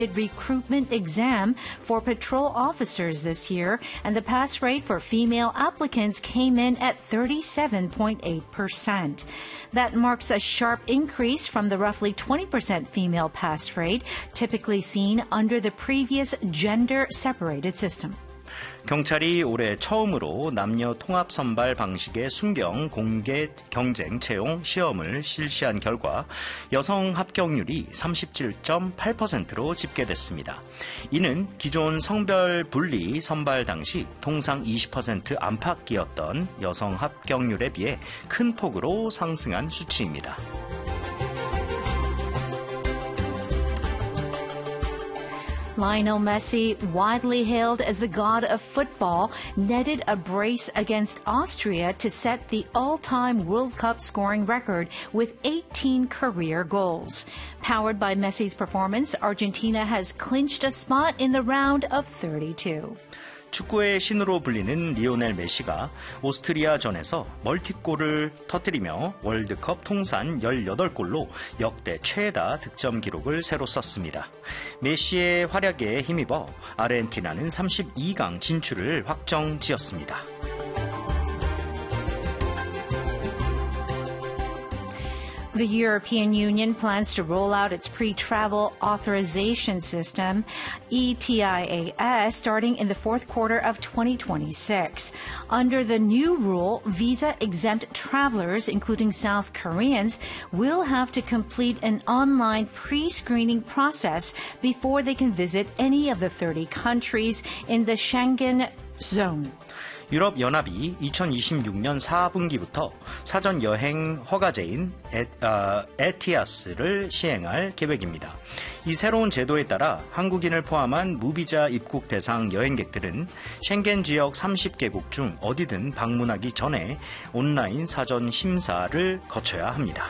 recruitment exam for patrol officers this year, and the pass rate for female applicants came in at 37.8%. That marks a sharp increase from the roughly 20% female pass rate typically seen under the previous gender-separated system. 경찰이 올해 처음으로 남녀 통합 선발 방식의 순경 공개 경쟁 채용 시험을 실시한 결과 여성 합격률이 37.8%로 집계됐습니다. 이는 기존 성별 분리 선발 당시 통상 20% 안팎이었던 여성 합격률에 비해 큰 폭으로 상승한 수치입니다. Lionel Messi, widely hailed as the god of football, netted a brace against Austria to set the all-time World Cup scoring record with 18 career goals. Powered by Messi's performance, Argentina has clinched a spot in the round of 32. 축구의 신으로 불리는 리오넬 메시가 오스트리아전에서 멀티골을 터뜨리며 월드컵 통산 18골로 역대 최다 득점 기록을 새로 썼습니다. 메시의 활약에 힘입어 아르헨티나는 32강 진출을 확정지었습니다. The European Union plans to roll out its pre-travel authorization system, ETIAS, starting in the fourth quarter of 2026. Under the new rule, visa-exempt travelers, including South Koreans, will have to complete an online pre-screening process before they can visit any of the 30 countries in the Schengen zone. 유럽연합이 2026년 4분기부터 사전 여행 허가제인 에티아스를 시행할 계획입니다. 이 새로운 제도에 따라 한국인을 포함한 무비자 입국 대상 여행객들은 쉥겐 지역 30개국 중 어디든 방문하기 전에 온라인 사전 심사를 거쳐야 합니다.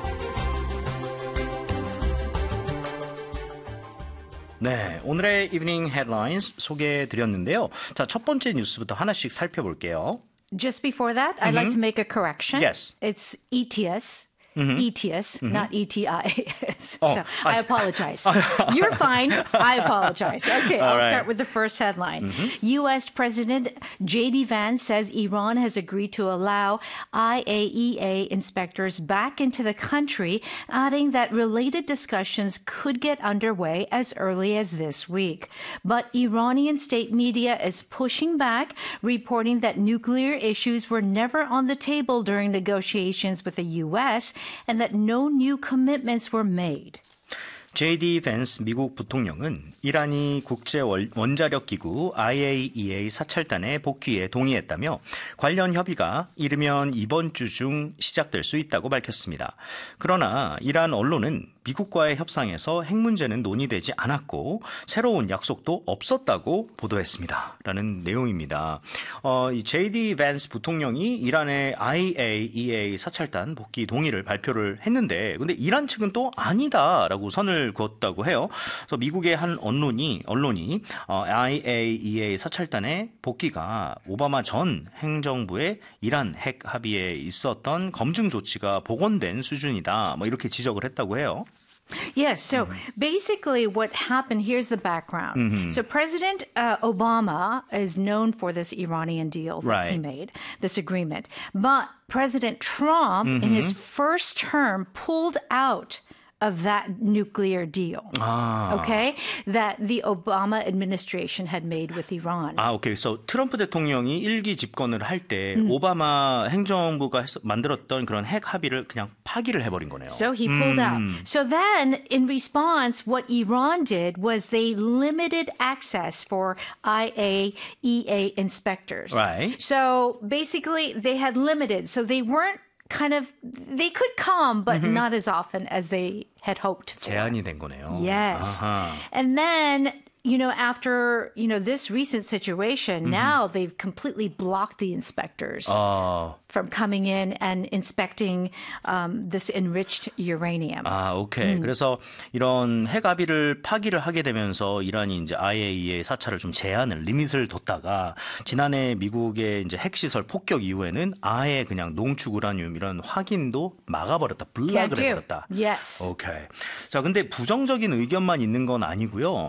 네, 오늘의 이브닝 헤드라인스 소개해드렸는데요. 자, 첫 번째 뉴스부터 하나씩 살펴볼게요. Just before that, I'd like to make a correction. Yes. It's ETS. ETS, not ETIS. So I apologize. You're fine. I apologize. Okay, I'll start with the first headline. U.S. President J.D. Vance says Iran has agreed to allow IAEA inspectors back into the country, adding that related discussions could get underway as early as this week. But Iranian state media is pushing back, reporting that nuclear issues were never on the table during negotiations with the U.S., and that no new commitments were made. J.D. 벤스 미국 부통령은 이란이 국제 원자력 기구 IAEA 사찰단의 복귀에 동의했다며 관련 협의가 이르면 이번 주 중 시작될 수 있다고 밝혔습니다. 그러나 이란 언론은 미국과의 협상에서 핵 문제는 논의되지 않았고 새로운 약속도 없었다고 보도했습니다. 라는 내용입니다. 이 J.D. 벤스 부통령이 이란의 IAEA 사찰단 복귀 동의를 발표를 했는데 근데 이란 측은 또 아니다라고 선을 그었다고 해요. 그래서 미국의 한 언론이 IAEA 사찰단의 복귀가 오바마 전 행정부의 이란 핵 합의에 있었던 검증 조치가 복원된 수준이다. 뭐 이렇게 지적을 했다고 해요. Yes, so basically what happened, here's the background. So President Obama is known for this Iranian deal that he made, this agreement. But President Trump, in his first term, pulled out of that nuclear deal, okay, that the Obama administration had made with Iran. 오케이. So 트럼프 대통령이 일기 집권을 할 때 오바마 행정부가 만들었던 그런 핵 합의를 그냥 파기를 해버린 거네요. So he pulled out. So then, in response, what Iran did was they limited access for IAEA inspectors. Right. So basically, they had limited. So they weren't they could come, but not as often as they had hoped for. 제한이 된 거네요. Yes. And then after, this recent situation, now they've completely blocked the inspectors from coming in and inspecting this enriched uranium. 오케이. 그래서 이런 핵합의를 파기를 하게 되면서 이란이 이제 IAEA 사찰을 좀 제한을 리밋을 뒀다가 지난해 미국의 이제 핵시설 폭격 이후에는 아예 그냥 농축 우라늄 이런 확인도 막아버렸다. 블락을 해버렸다. Yes. 오케이. 자, 근데 부정적인 의견만 있는 건 아니고요.